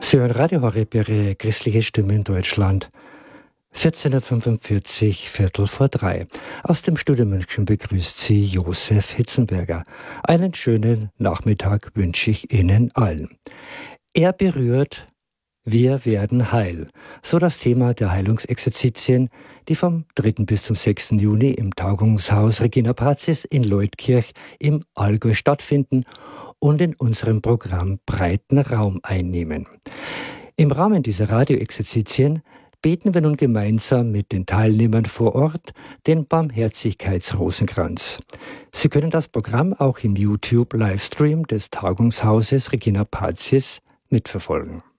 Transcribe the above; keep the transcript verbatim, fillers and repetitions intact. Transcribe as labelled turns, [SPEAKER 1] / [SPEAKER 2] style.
[SPEAKER 1] Sie hören Radio Horeb, Ihre christliche Stimme in Deutschland. vierzehnhundertfünfundvierzig, Viertel vor drei. Aus dem Studio München begrüßt Sie Josef Hitzenberger. Einen schönen Nachmittag wünsche ich Ihnen allen. Er berührt, wir werden heil. So das Thema der Heilungsexerzitien, die vom dritten bis zum sechsten Juni im Tagungshaus Regina Pazis in Leutkirch im Allgäu stattfinden und in unserem Programm breiten Raum einnehmen. Im Rahmen dieser Radioexerzitien beten wir nun gemeinsam mit den Teilnehmern vor Ort den Barmherzigkeitsrosenkranz. Sie können das Programm auch im YouTube-Livestream des Tagungshauses Regina Pazis mitverfolgen.